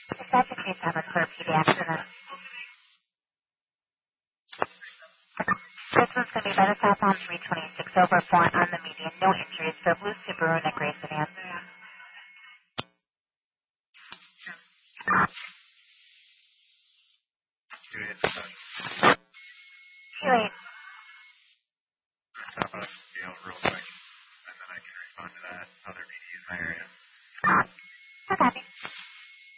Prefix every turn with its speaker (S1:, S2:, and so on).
S1: If that's the case, I'm a clear PD accident. This one's going to be by the southbound 326 over 4 on the median. No injuries for blue Subaru and a gray sedan. Anyway,
S2: real quick, and then I can respond to that other PD's higher end.